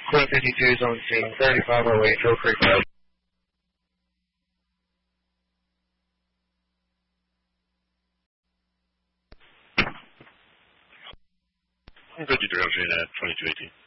Queen 52 is on scene, 3508 Hill Creek Road. 53 on scene at 2218.